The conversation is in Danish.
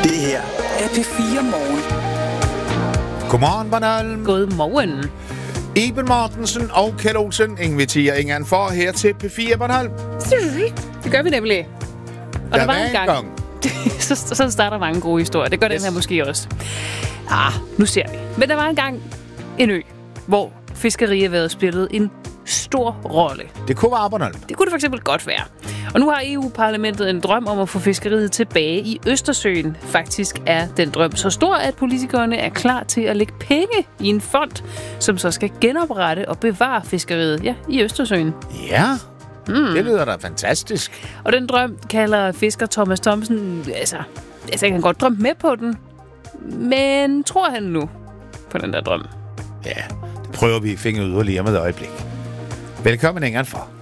Det her er P4 Morgen. Godmorgen, Bornholm. Godmorgen. Iben Mortensen og Kjeld Olsen inviterer ingen for her til P4 Bornholm. Det gør vi nemlig. Og der var en gang. Så starter mange gode historier. Det gør den her måske også. Nu ser vi. Men der var engang en ø, hvor fiskerierhvervet spillede en stor rolle. Det kunne være Bornholm. Det kunne det for eksempel godt være. Og nu har EU-parlamentet en drøm om at få fiskeriet tilbage i Østersøen. Faktisk er den drøm så stor, at politikerne er klar til at lægge penge i en fond, som så skal genoprette og bevare fiskeriet i Østersøen. Ja, det lyder da fantastisk. Og den drøm kalder fisker Thomas Thomsen, altså jeg kan godt drømme med på den, men tror han nu på den der drøm? Ja, det prøver vi at finde yderligere med et øjeblik. Velkommen ingen for.